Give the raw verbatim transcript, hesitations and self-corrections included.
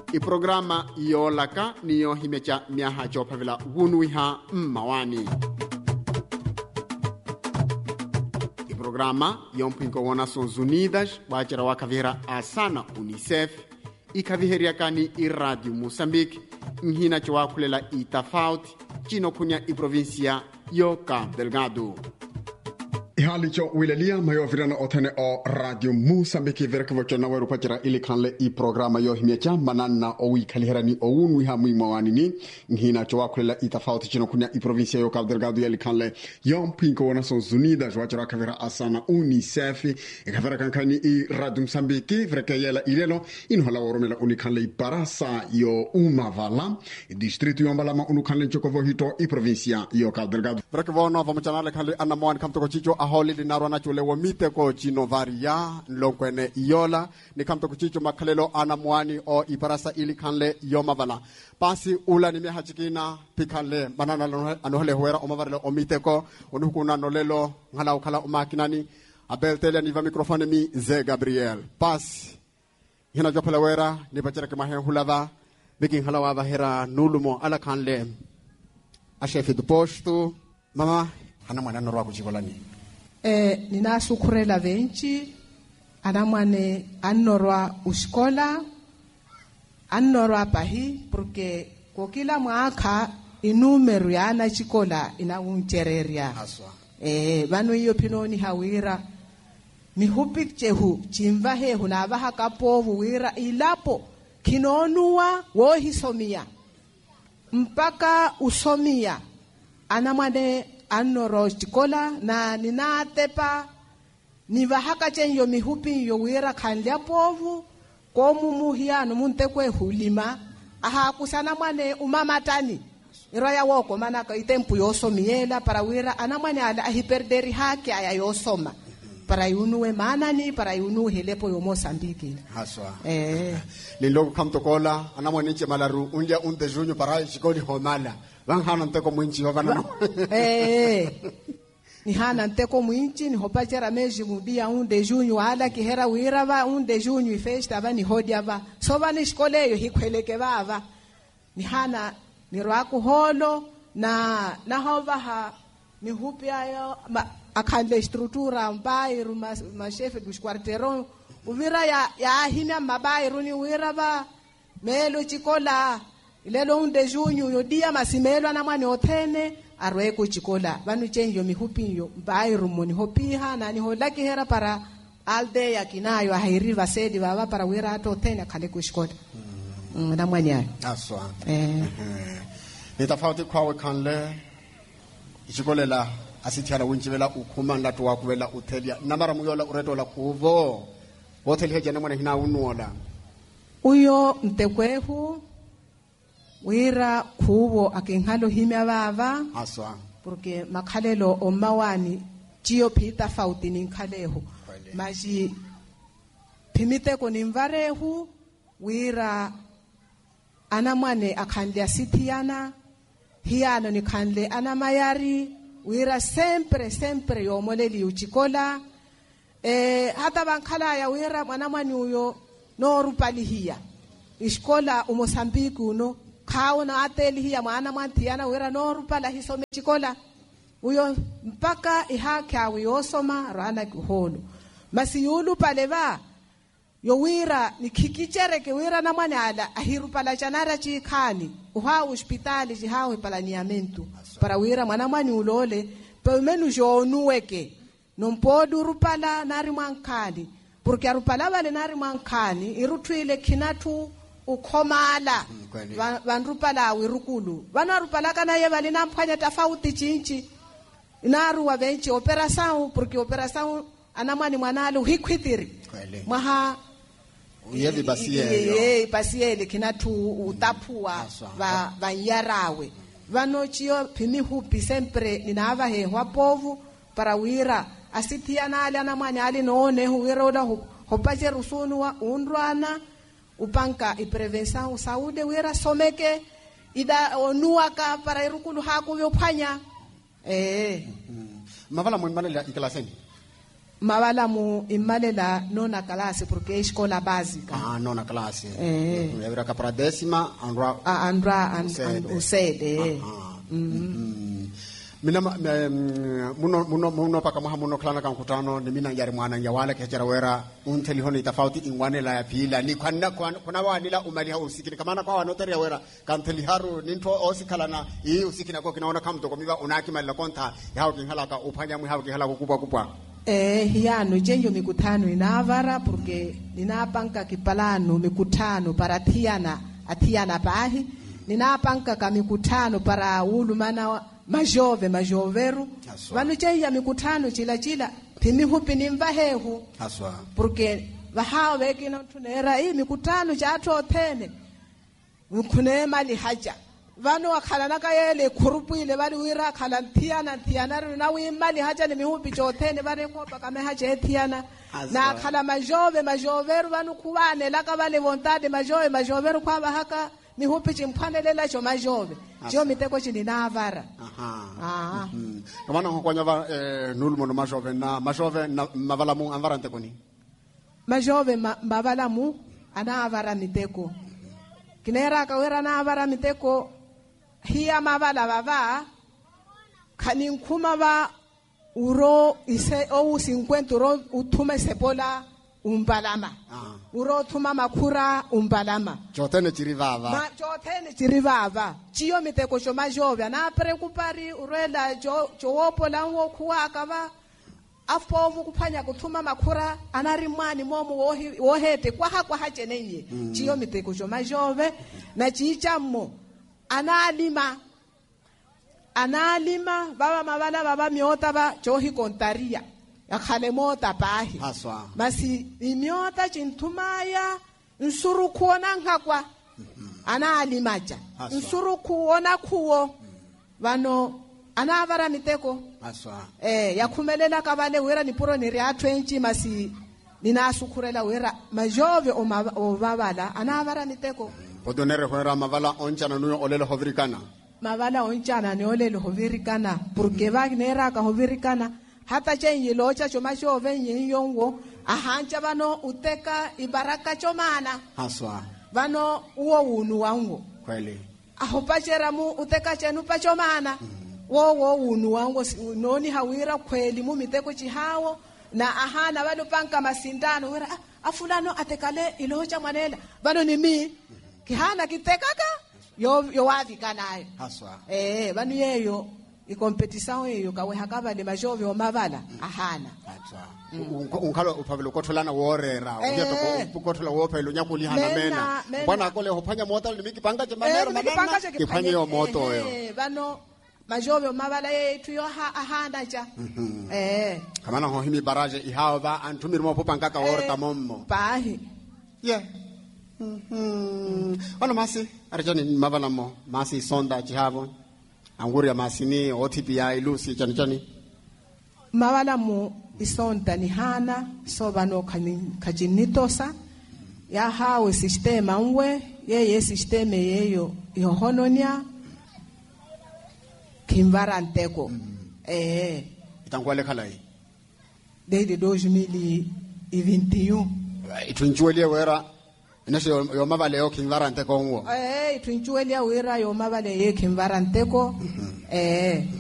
I programa iyo laka niyo himecha miaha jopavila wunuiha mmawani. I programa yompinko wa Nações Unidas wachara wakavira asana UNICEF ikaviheriakani I Radio Moçambique nhina chwa kulela I tofauti chino kunya I provincia yo Cabo Delgado. Ihalicho wilelia mayo virana otene o Radio Moçambique verka vocho na weru pachira ili kanle I programa yo himiecha manana o wikaliherani o unwi ha mwi mawani ni nhina chowa kulela I tofauti chino kunya I provincia yo Cabo Delgado ili kanle yon pinko wa Nações Unidas wachara kavira asana UNICEF ikavira kankani I Radio Moçambique verka yela ilelo inhola woromela unikanle I parasa yo umavala distrito yo mbalama unukanle chokovo hito I provincia yo Cabo Delgado verka vono vamachanale kanle anamwani kamtoko chicho holi linarwana chule wamite ko chino varia nlokwene iola ni kamto kuchicho makalelo anamwani o iparasa ili kanle yomavala pasi ula ni mehachikina pikanle banana anohle huera omavarle omite ko onukuna nolelo ngala ukala umakinani abeltele ni va microphone mi ze Gabriel pasi hina jopela wera ni bachara ke mahe hulava biki halawa bahera nulumo ala kanle a chefe do posto mama anamwani anorwa kuchikolani. Eh, ninasukurela venchi anamwane annorwa uskola annorwa pahi porque kokila mwaka inumero yana chikola ina unchereria eh vanu iyo pinoni hawira mihupikchehu chimva he hunava hakapovu wira ilapo kinonua wo hisomia mpaka usomia anamwane anoro chikola na ninatepa nivahaka chenyo mihupi yo wira khandya povu komu muhiano muntekwe hulima aha kusana mwane umamatani iraya woko manaka itempu yosomiela para wira anamwane ala ahiperderi haki aya yosoma para yunuwe manani para yunu helepo yo Moçambique haswa eh lilogo kamtokola anamwane nche malaru unja unde junyo para chikoli homala vanghana nteko mwinchi hovana eh ni hana nteko mwinchi ni hopachera meji mudia un de junho ala kihera wira va un de junho festa va ni hodia va so va ni shkoleyo hikweleke bava ni hana ni rwako holo na na hova ha ni hupi ayo akhandle structura mbai ruma ma chef du quarteron uvira ya ya hina mabai runi wira va melo chikola ilelo unde junyo yodia masimelo anamwane othene arweko chikola vanu chenjo mihupinyo mbai rumoni hopiha na ni holaki hera para alde yakinayo hairiva sedi baba para wira ato othene khale ku chikola mm namwanya aswa eh ni tofauti kwawe kanle ichikolela asithiala winchivela ukhuma ndatu wakuvela uthelia namara muyola uretola kuvo wothelia jana mwana hina unuola uyo mtekwehu wira kubo akenhalo himya baba aswa porque makhalelo omawani chiyo phita fauti ninkhaleho maji phimite ko nimvarehu wira anamwane akhandle sithiana hiano nikhandle anamayari wira sempre sempre yomoleli uchikola eh hata bankhala ya wira mwanamwani uyo no rupalihia iskola uMoçambique uno kaona ateli hiya mwana mwantiana wira no rupala hisome chikola uyo mpaka ihaka uyosoma rana kuholo masiyulu paleva yo wira nikikichereke wira na mwana ala ahirupala chanara chikhani uha hospitali jihawe pala niamentu para wira mwana mwani ulole pemenu jonuweke nompodu rupala nari mwankani porque arupala vale nari mwankani irutwile kinatu ukhomala vanrupala wirukulu vanarupala kana ye vale namphanya tofauti chinchi inaru wa benchi operação porque operação anamwani mwanalo hikwitiri mwaha uyevi basiye eh basiye kinatu utapua va vanyarawe vanochio phimihupi sempre ninava he hwapovu para wira asithiana ali anamwani ali noone huwira ola hopaje rusunu wa undwana upanka iprevenção saúde wira someke ida onuaka para irukulu haku yophanya eh mavala mwimanela ikilaseni mavala mu imalela nona classe porque é escola básica. Ah, nona classe. Eh. Mm-hmm. Yavira ka pra décima andra A andra an Usede. usede. Ah. Mm-hmm. Mina muno muno muno paka maha muno klana kan kutano ni mina yari mwana ya wala kechara wera unteli honi tofauti ingwane la ya pila ni kwana kuna wanila umali ha usikini kamana kwa wanotari ya wera kanteli haru ninto osikala na hii usikina kwa kinaona kama mtoko miwa unaki mali la konta ya hao kinhala ka upanya mwi hao kinhala kukupwa kupwa. Eh, hiano jenyo mikutano inavara porque ninapanka kipalano mikutano para tiana atiana pahi ninapanka ka mikutano para ulu mana majove majoveru vanu cheya mikutano chila chila pimi hupi nimvahehu Haswa porque vahawe kina tunera hii mikutano cha atotene mkune mali haja vanu wakhalana ka yele khurupuile vali wira khala thiana thiana na wi mali haja ni mihupi chotene vale kopa kame haja thiana na khala majove majoveru vanu kuwane la ka vale vontade majove majoveru kwa bahaka mihupi chimphanelela cho majove jo miteko chini na avara. aha ah mm kamana ngokwanya va eh nulmo no majove na majove na mavala mu anvara ntekoni majove mavala mu ana avara miteko kinera ka wera na avara miteko hiya mavala baba kani nkuma ba uro ise o cinquenta uro utume sepola umbalama ah uro tuma makura umbalama chotene chirivava ma chotene chirivava chiyo miteko cho majove na preocupari urela jo jopo lango kuaka ba afovu kuphanya kuthuma makura anari mwani momo wohi wohete kwa hakwa hajeneye mm. chiyo miteko cho majove na chichammo analima analima baba mavala baba miota ba chohi kontaria yakhale mota pahi Haswa masi imiota chintumaya nsuru kuona ngakwa analimaja nsuru kuona kuo vano anavara miteko Haswa eh yakhumelela ka vale wera ni puro ni ria twenty masi ninasukhurela wera majove o babala anavara miteko podonere hwera mavala onchana nuyo olele hovirikana mavala onchana ni olele hovirikana porque va nera ka hovirikana hata chenye locha choma chove nyiyongo ahanja vano uteka ibaraka chomana Haswa vano uo unu wangu kweli ahopachera mu uteka chenu pachomana wo wo unu wangu noni hawira kweli mu miteko chihawo na ahana valo panka masindano wera afulano atekale ilocha mwanela vano ni mi kihana kitekaka yo yo wavika nayo Haswa eh vanu yeyo ikompetition yeyo kawe hakaba le majove o mavala ahana Haswa unkhalo uphavelo kotholana worera uya to kothola wophelo nyakuli hana mena bwana kole hophanya mota limiki panga je manero manana kiphanye yo moto yo eh vano majove o mavala yetu yo ahana cha eh kamana ho himi baraje ihawa ba antumiri mo popanga ka worta mommo pahi yeah mhm ono masi arjani mavala mo masi sonda chihavo anguri ya masini O T P I ilusi chani chani mavala mu isonta ni hana so vano kani kajinitosa ya hawe sistema ngwe yeye sisteme yeyo yohononia kimvara nteko mm. eh itangwale khalai desde dois mil e vinte e um itwenjuelie wera inasho yo mavale yo kimvara nteko ngwo eh itwenjuelie wera yo mavale ye kimvara nteko mm -hmm. eh